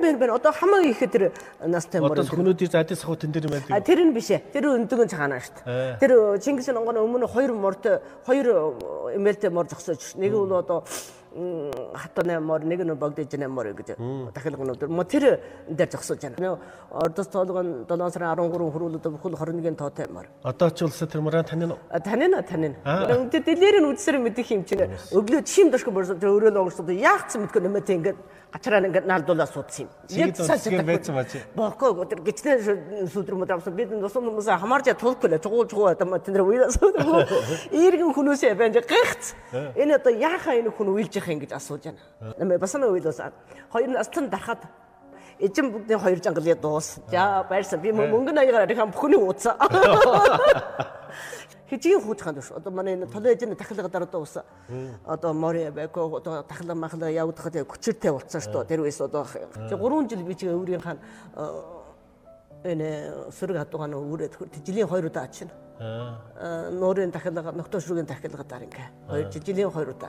бэр одоо хамаагүй их тэр настай мөр. Одоо хүмүүдийн задын сахуу тэн дээр юм байдаг. Тэр нь биш ээ. Тэр өндөгөн цаана шүү дээ. Тэр Чингис Онгоны өмнө хоёр эмээлтэй мор зогсооч. Нэг нь одоо хатаны мор, нэг нь богдож байгаа мор гэж дахилгын өдөр. Тэр дээр зогсож байна. Ордос тоолгон 7 сарын 13 хүрүүлээд бүхэл 21-ийн тоотой мор. Одоо ч улсаа тэр морын танин уу? Танин. Тэр дэлгэр нь үдсээр мэдих юм чинь өглөө чим дашгүй борсоо тэр өрөөл онгоцод яахсан мэдгүй нэмэт ингээд гачраа ингээд наалдуулаад суудсан юм. Яг цаашаа байсан бач. Бохоо тэр гिचнээ сүдрэмд авсан бид тусам хүмүүсээ хамаарч тулхгүй жугуу одоо тэр уйлаас иргэн хүмүүсээ бэнж гихц. Энэ одоо яахаа энэ хүн уйлж явах юм гэж асууж байна. Нэмээ бас нэг уйлуулсан. Хоёр настан дарахад эзэн бүгдийн хоёр жангалыг дуус. За баярсан. Би мөнгө наягаар хам бүхний ууцаа. Хичээн хуучхан дэш. Одоо манай энэ толын эзэн дахилга дараад уусан. Одоо мори байко одоо дахилга махлаа явагдахад хүчтэй болцсон шүү дээ. Тэр үес одоо 3 жил би чи өөрийн хаан энэ сөрөг хадуугаан үүрээд жилийн 2 удаа ачна. Нуурын дахилга, нөхдөө шүргийн дахилга дараа ингээ. 2 жилийн 2 удаа.